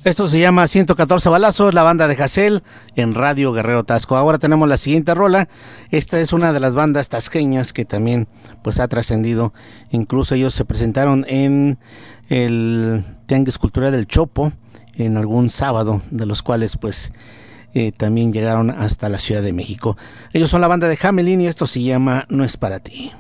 Esto se llama 114 balazos, la banda de Hassel en Radio Guerrero Tasco. Ahora tenemos la siguiente rola. Esta es una de las bandas tasqueñas que también pues ha trascendido. Incluso ellos se presentaron en el Tianguis Cultural del Chopo en algún sábado, de los cuales pues también llegaron hasta la Ciudad de México. Ellos son la banda de Hamelin y esto se llama No es para ti.